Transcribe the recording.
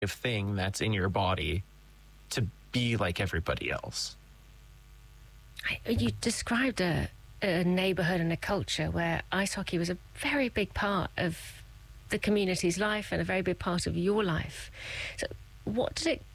thing that's in your body to be like everybody else. You described a neighborhood and a culture where ice hockey was a very big part of the community's life and a very big part of your life. So what did it